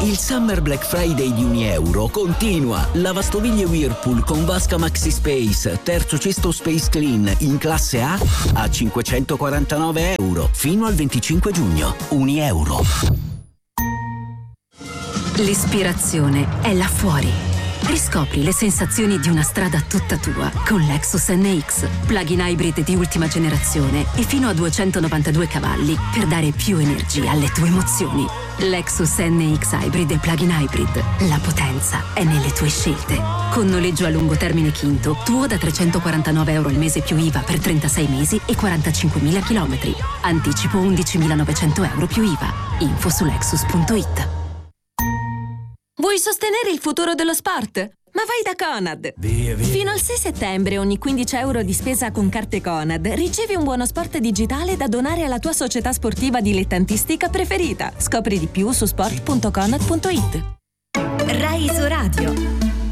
Il Summer Black Friday di Unieuro continua. Lavastoviglie Whirlpool con vasca Maxi Space, terzo cesto Space Clean in classe A a €549 fino al 25 giugno. Unieuro. L'ispirazione è là fuori. Riscopri le sensazioni di una strada tutta tua con Lexus NX, plug-in hybrid di ultima generazione e fino a 292 cavalli per dare più energia alle tue emozioni. Lexus NX Hybrid e plug-in hybrid. La potenza è nelle tue scelte. Con noleggio a lungo termine Quinto, tuo da €349 al mese più IVA per 36 mesi e 45.000 chilometri. Anticipo €11.900 più IVA. Info su Lexus.it. Vuoi sostenere il futuro dello sport? Ma vai da Conad! Fino al 6 settembre ogni €15 di spesa con carte Conad ricevi un buono sport digitale da donare alla tua società sportiva dilettantistica preferita. Scopri di più su sport.conad.it. Rai Isoradio.